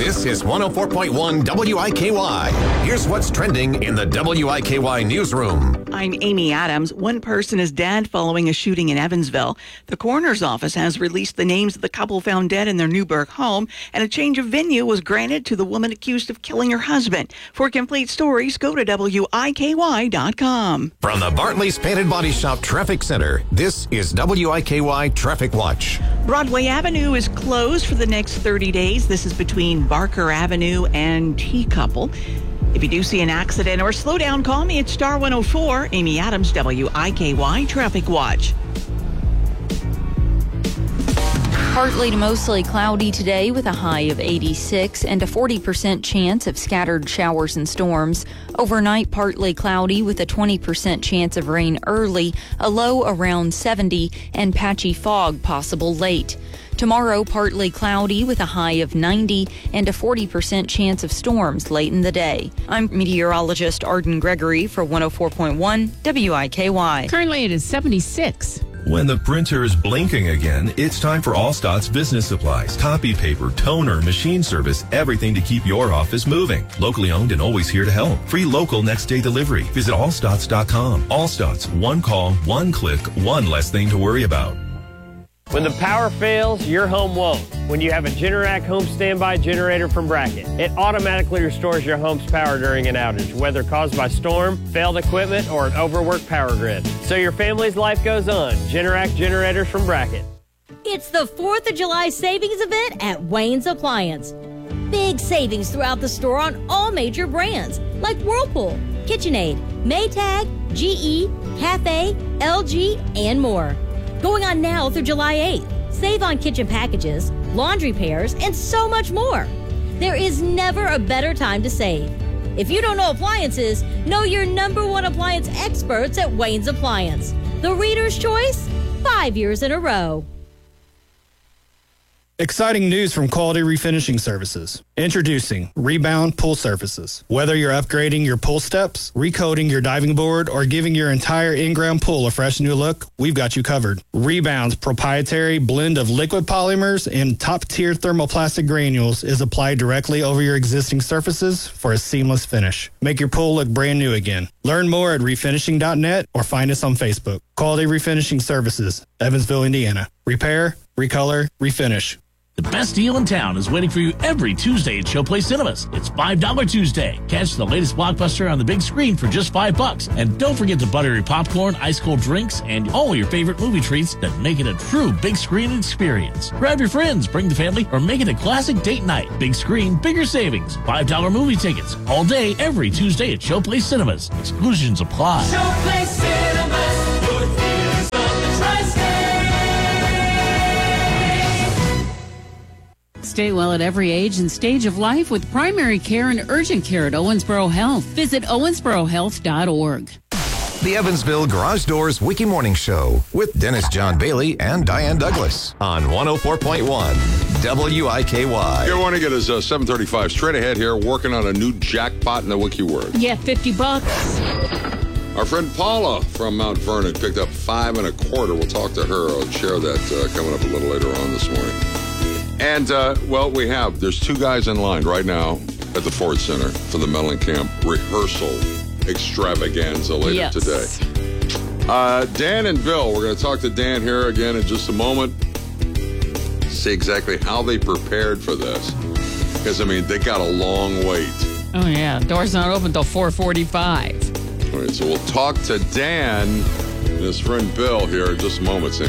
This is 104.1 WIKY. Here's what's trending in the WIKY newsroom. I'm Amy Adams. One person is dead following a shooting in Evansville. The coroner's office has released the names of the couple found dead in their Newburgh home, and a change of venue was granted to the woman accused of killing her husband. For complete stories, go to WIKY.com. From the Bartley's Painted Body Shop Traffic Center, this is WIKY Traffic Watch. Broadway Avenue is closed for the next 30 days. This is between Barker Avenue and T-Couple. If you do see an accident or slow down, call me at Star 104. Amy Adams, WIKY Traffic Watch. Partly to mostly cloudy today with a high of 86 and a 40% chance of scattered showers and storms. Overnight, partly cloudy with a 20% chance of rain early, a low around 70, and patchy fog possible late. Tomorrow, partly cloudy with a high of 90 and a 40% chance of storms late in the day. I'm meteorologist Arden Gregory for 104.1 WIKY. Currently, it is 76. When the printer is blinking again, it's time for Allstott's Business Supplies. Copy paper, toner, machine service, everything to keep your office moving. Locally owned and always here to help. Free local next day delivery. Visit allstotts.com. Allstotts, one call, one click, one less thing to worry about. When the power fails, your home won't. When you have a Generac home standby generator from Bracket, it automatically restores your home's power during an outage, whether caused by storm, failed equipment, or an overworked power grid. So your family's life goes on. Generac generators from Bracket. It's the 4th of July savings event at Wayne's Appliance. Big savings throughout the store on all major brands like Whirlpool, KitchenAid, Maytag, GE, Cafe, LG, and more. Going on now through July 8th. Save on kitchen packages, laundry pairs, and so much more. There is never a better time to save. If you don't know appliances, know your #1 appliance experts at Wayne's Appliance. The Reader's Choice, 5 years in a row. Exciting news from Quality Refinishing Services. Introducing Rebound Pool Surfaces. Whether you're upgrading your pool steps, recoating your diving board, or giving your entire in-ground pool a fresh new look, we've got you covered. Rebound's proprietary blend of liquid polymers and top-tier thermoplastic granules is applied directly over your existing surfaces for a seamless finish. Make your pool look brand new again. Learn more at refinishing.net or find us on Facebook. Quality Refinishing Services, Evansville, Indiana. Repair, recolor, refinish. The best deal in town is waiting for you every Tuesday at Showplace Cinemas. It's $5 Tuesday. Catch the latest blockbuster on the big screen for just $5. And don't forget the buttery popcorn, ice-cold drinks, and all your favorite movie treats that make it a true big screen experience. Grab your friends, bring the family, or make it a classic date night. Big screen, bigger savings. $5 movie tickets all day, every Tuesday at Showplace Cinemas. Exclusions apply. Showplace Cinemas, your theaters on the tri-state. Stay well at every age and stage of life with primary care and urgent care at Owensboro Health. Visit owensborohealth.org. The Evansville Garage Doors Wiki Morning Show with Dennis John Bailey and Diane Douglas on 104.1 WIKY. Good morning. It is 7:35. Straight ahead here, working on a new jackpot in the Wiki word. Yeah, $50. Our friend Paula from Mount Vernon picked up 5 1/4. We'll talk to her. I'll share that coming up a little later on this morning. And, there's 2 guys in line right now at the Ford Center for the Mellencamp rehearsal extravaganza later today. Dan and Bill, we're going to talk to Dan here again in just a moment. See exactly how they prepared for this. Because, they got a long wait. Oh, yeah. Door's not open until 4:45. All right, so we'll talk to Dan and his friend Bill here in just a moment.